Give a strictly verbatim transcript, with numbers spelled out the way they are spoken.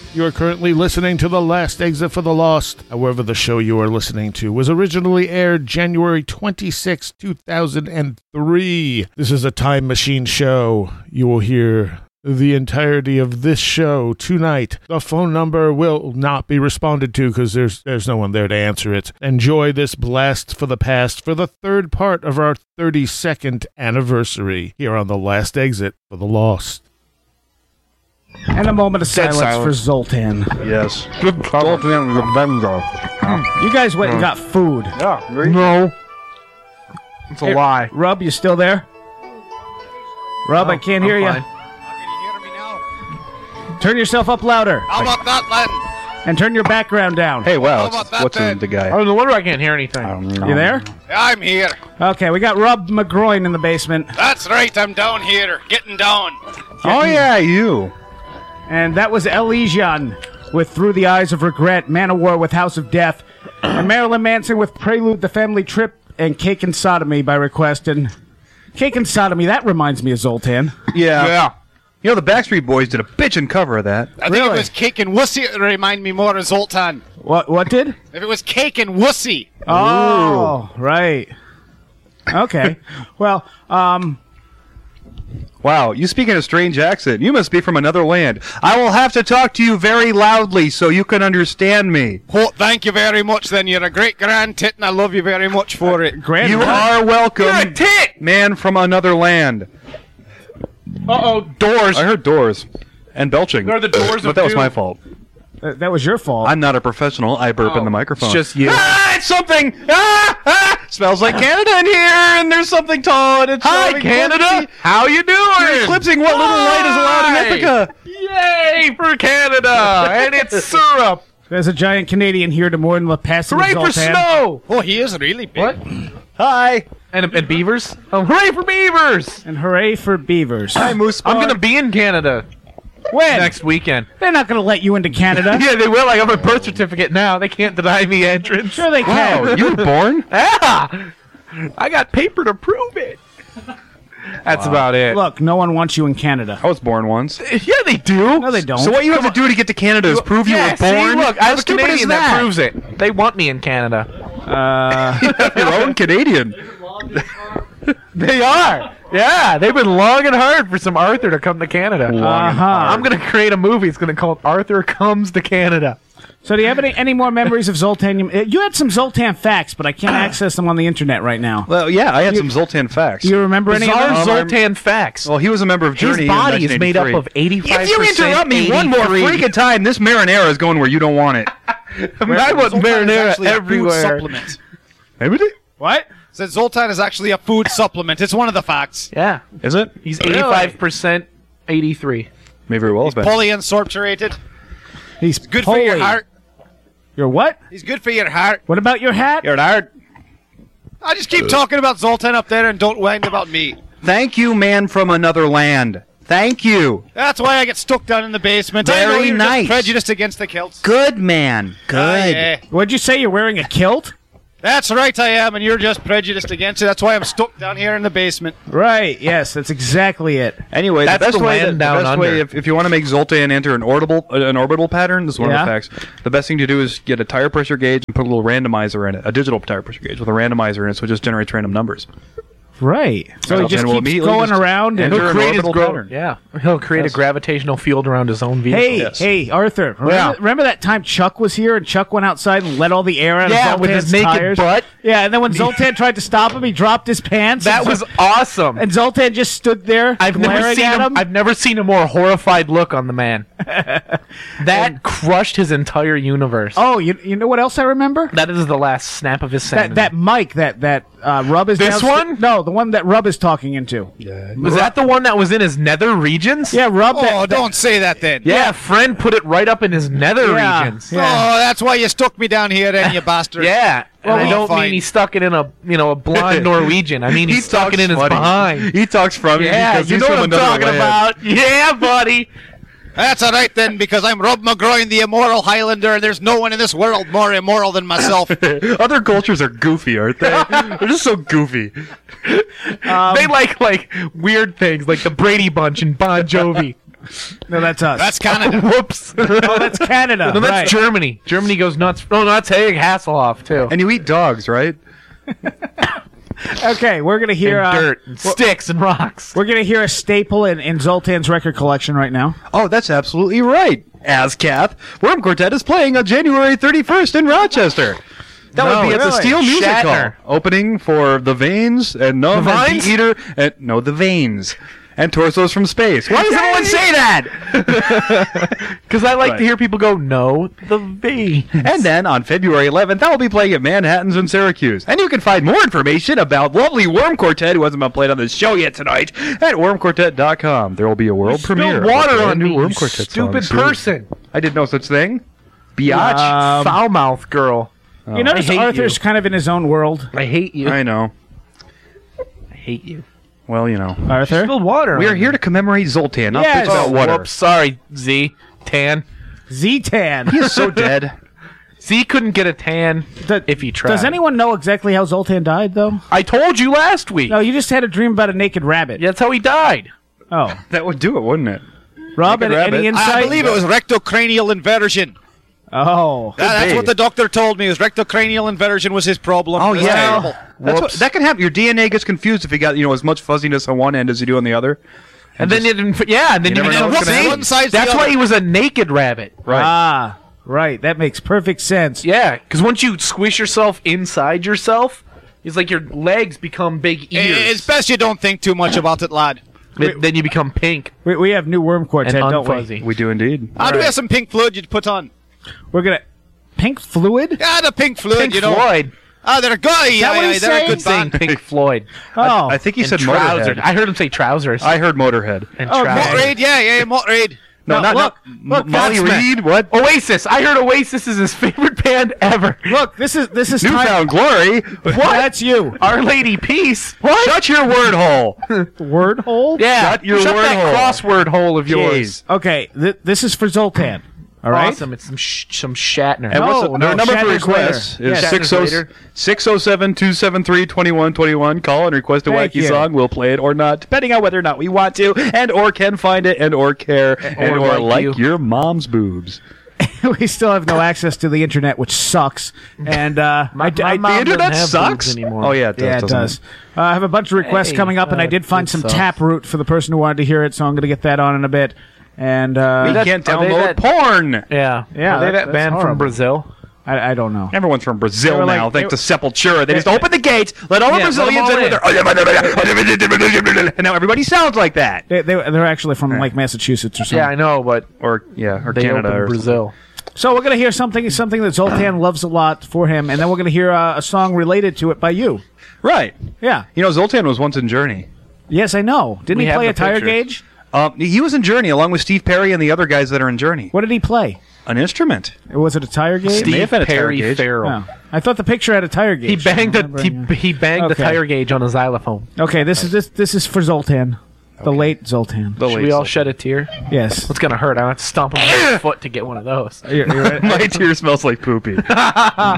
You are currently listening to The Last Exit for the Lost. However, the show you are listening to was originally aired January twenty-sixth, two thousand three. This is a time machine show. You will hear the entirety of this show tonight. The phone number will not be responded to because there's there's no one there to answer it. Enjoy this blast for the past for the third part of our thirty-second anniversary here on The Last Exit for the Lost. And a moment of silence, silence for Zoltan. Yes. Zoltan the Bengal. You guys went and got food. Yeah. No. It's a Hey, lie. Rub, you still there? Rub, Oh, I can't I'm hear fine. you. Can you hear me now? Turn yourself up louder. How about that, Len? And turn your background down. Hey, wow. How It's, about that what's then? in the guy? Oh, no wonder I can't hear anything. I don't know. You there? Yeah, I'm here. Okay, we got Rub McGroin in the basement. That's right, I'm down here, getting down. Oh, yeah, you. And that was Elysian with Through the Eyes of Regret, Manowar with House of Death, and Marilyn Manson with Prelude, The Family Trip, and Cake and Sodomy by request. And Cake and Sodomy, that reminds me of Zoltan. Yeah. Yeah. You know, the Backstreet Boys did a bitchin' cover of that. I think Really? it was Cake and Wussy, it would remind me more of Zoltan. What What did? If it was Cake and Wussy. Oh, right. Okay. Well, um... Wow, you speak in a strange accent. You must be from another land. I will have to talk to you very loudly so you can understand me. Oh, thank you very much then. You're a great grand tit and I love you very much for it. Grand You are welcome, You're a tit! man from another land. Uh-oh, doors. I heard doors and belching. They're the doors But of that was doom. my fault. Uh, that was your fault. I'm not a professional. I burp in the microphone. It's just you. Ah, it's something! Ah, ah! Smells like Canada in here, and there's something tall, and it's Hi, so Canada. eclipsing. How you doing? You're eclipsing what little light is allowed in Hi. Ithaca. Yay for Canada! And it's syrup. There's a giant Canadian here to mourn the passing Hooray of for Zoltan. snow! Oh, he is really big. What? Hi. And, and beavers? Oh, hooray for beavers! And hooray for beavers. Hi, Moose. I'm gonna be in Canada When? next weekend. They're not going to let you into Canada. Yeah, they will. I got my birth certificate now. They can't deny me entrance. Sure they can. Wow, you were born? Yeah! I got paper to prove it. That's about it. Look, no one wants you in Canada. I was born once. Yeah, they do. No, they don't. So what you have to do to get to Canada is prove you yeah, were born? See, look, I How have a stupid is Canadian that? proves it. They want me in Canada. Uh, Your own Canadian. They are. Yeah, they've been long and hard for some Arthur to come to Canada. uh-huh. I'm gonna create a movie. It's gonna call it Arthur Comes to Canada. So do you have any, any more memories of Zoltan? You, uh, you had some Zoltan facts, but I can't access them on the internet right now. Well, yeah, I had some Zoltan facts. Do you remember any of Bizarre them? Zoltan facts. Well, he was a member of His Journey. body in is made up of nineteen eighty-three. eighty-five If you percent interrupt me one more eighty-three. freaking time, this marinara is going where you don't want it. I want Zoltan is marinara actually a food everywhere. supplement. Maybe? What? Said Zoltan is actually a food supplement. It's one of the facts. Yeah, Is it? he's eighty-five percent eighty-three. May very well have been. Polyunsaturated. He's Good for your holy. heart. Your what? He's good for your heart. What about your hat? You're an art. I just keep talking about Zoltan up there and don't whine about me. Thank you, man from another land. Thank you. That's why I get stuck down in the basement. I know Very you're nice. just prejudiced against the Celts. Good man. Good. Ah, yeah. What'd you say? You're wearing a kilt? That's right, I am, and you're just prejudiced against it. That's why I'm stuck down here in the basement. Right. Yes, that's exactly it. Anyway, That's the best the way, land the down best way under. if, if you want to make Zoltan enter an orbital uh, an orbital pattern, this is one Yeah. of the facts. The best thing to do is get a tire pressure gauge and put a little randomizer in it, a digital tire pressure gauge with a randomizer in it, so it just generates random numbers. Right. So he And just we'll keeps immediately going just around and enter an Create his orbital gro- pattern. yeah, he'll create Yes. a gravitational field around his own vehicle. Hey, Yes. hey, Arthur! Remember, Yeah. remember that time Chuck was here and Chuck went outside and let all the air out Yeah, of with Zoltan's his naked tires? butt. Yeah, and then when Zoltan tried to stop him, he dropped his pants. That and was Zol- awesome. and Zoltan just stood there I've never glaring seen at him, him. I've never seen a more horrified look on the man. That crushed his entire universe. Oh, you you know what else I remember? That is the last snap of his sanity. That that mic that that uh, Rub is This downsta- one? No, the one that Rub is talking into. Yeah, was that the one that was in his nether regions? Rub. Oh, that, that- don't say that then. Yeah, friend put it right up in his nether Yeah. regions. Yeah. Oh, that's why you stuck me down here then, you bastard. Yeah. And Well, I don't fine. mean he stuck it in a you know a blind Norwegian. I mean he, He stuck it talks in his funny. behind. He talks from Yeah, because you he's know from what I'm another talking land. about. Yeah, buddy. That's all right then, because I'm Rob McGroin, the immoral Highlander, and there's no one in this world more immoral than myself. Other cultures are goofy, aren't they? They're just so goofy. they like like weird things like the Brady Bunch and Bon Jovi. No, that's us. That's Canada. Whoops. oh, that's Canada. No, that's right. Germany. Germany goes nuts. Oh, no, that's Haig Hasselhoff, too. And you eat dogs, right? Okay, we're gonna hear And uh, dirt, and sticks, and rocks. We're gonna hear a staple in, in Zoltan's record collection right now. Oh, that's absolutely right. Ascath, Worm Quartet is playing on January thirty-first in Rochester. That No, would be at the really? Steel Music Shatner. Hall. Opening for The Veins and Numb The and Vines? Bee Eater and no, The Veins and Torsos from Space. Why does everyone say that? Because I like Right. to hear people go, no, the V. And then on February eleventh, I will be playing at Manhattan's in Syracuse. And you can find more information about lovely Worm Quartet, who hasn't been played on this show yet tonight, at worm quartet dot com. There will be a world premiere. Spilled water of a on brand new me, Worm you Quartet stupid song soon. person. I did no such thing. Biatch. Um, Foul mouth girl. you notice I hate Arthur's you. kind of in his own world. I hate you. I know. I hate you. Well, you know. Arthur? Spilled water. We on are me. here to commemorate Zoltan, not Yes. bitch about Oh, water. whoops. Sorry, Z. Tan. Z-Tan. He is so dead. Z couldn't get a tan Does- if he tried. Does anyone know exactly how Zoltan died, though? I told you last week. No, you just had a dream about a naked rabbit. Yeah, that's how he died. Oh. That would do it, wouldn't it? Rob, Naked any, any rabbit. insight? I believe it was rectocranial inversion. Oh. That- that's be. what the doctor told me. Was rectocranial inversion was his problem. Oh, It was yeah. terrible. That's what, Whoops. that can happen. Your D N A gets confused if you got, you know, as much fuzziness on one end as you do on the other. And then you didn't. Yeah, and then You you, never didn't. know what's One- gonna happen. one side's the That's why other. he was a naked rabbit. Right. Ah, right. That makes perfect sense. Yeah, because once you squish yourself inside yourself, it's like your legs become big ears. It's best you don't think too much about it, lad. Th- then you become pink We, we have new Worm Quartet, and don't we? unfuzzy. we do indeed. Ah, do we have some pink fluid you'd put on? We're going to... Pink fluid? Yeah, the pink fluid, Pink you know. Floyd. Ah, they're a guy. Yeah, what yeah, he's they're a saying? good Saying band. Pink Floyd. Oh. I think he And said trousers. Motorhead. I heard him say trousers. I heard Motorhead. and Oh, trousers. Motorhead, yeah, yeah, Motorhead. No, No, not, look, not look, Molly Godsmack. Reed. What? Oasis. I heard Oasis is his favorite band ever. Look, this is this is time. Newfound Glory. What? That's you. Our Lady Peace. What? Shut your word hole. Word hole? Yeah. Shut your Shut word that hole. crossword hole of yours. Jeez. Okay, th- this is for Zoltan. All right? Awesome. It's some sh- some Shatner. And what's the, No, their no, number for Shatner's requests later. is Yeah, six Shatner's oh later. six oh seven, two seven three, two one two one. Call and request a Thank wacky you. song. We'll play it or not, depending on whether or not we want to, and or can find it, and or care, and or like like you. your mom's boobs. we still have no access to the internet, which sucks. And uh, My- I, d- my I- mom The internet doesn't have sucks boobs anymore. Oh yeah, it does. yeah, it doesn't does. Uh, I have a bunch of requests Hey, coming up, and I uh, did find it some sucks. Taproot for the person who wanted to hear it, so I'm going to get that on in a bit. And uh, We That- can't are they download that- porn. Yeah. Yeah, Are they that- that that's band horrible. from Brazil? I, I don't know. Everyone's from They Brazil were like- now, they- thanks to Sepultura. They just they- open the gates, let all the Yeah, let 'em Brazilians all in with their. And now everybody sounds like that. They, they, they're actually from like Massachusetts or something. Yeah, I know, but Or yeah, or they Canada opened or Brazil. So we're going to hear something something that Zoltan loves a lot for him, and then we're going to hear uh, a song related to it by you. Right. Yeah. You know, Zoltan was once in Journey. Yes, I know. Didn't We he have play the a tire pictures. gauge? Um, he was in Journey along with Steve Perry and the other guys that are in Journey. What did he play? An instrument. Was it a tire gauge? It may Steve have been a tire Perry gauge. Farrell. Oh. I thought the picture had a tire He gauge. banged I a remember, he, yeah. he banged Okay. the tire gauge on a xylophone. Okay, this is this this is for Zoltan, the late Zoltan. The Should late we all Zoltan. shed a tear? Yes. It's gonna hurt. I have to stomp on my foot to get one of those. You're- you're right. My tear smells like poopy.